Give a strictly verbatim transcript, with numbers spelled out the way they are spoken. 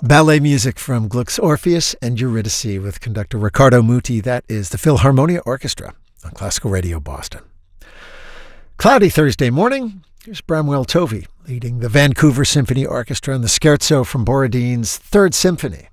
Ballet music from Gluck's Orpheus and Eurydice with conductor Riccardo Muti. That is the Philharmonia Orchestra on Classical Radio Boston. Cloudy Thursday morning. Here's Bramwell Tovey leading the Vancouver Symphony Orchestra and the Scherzo from Borodin's Third Symphony.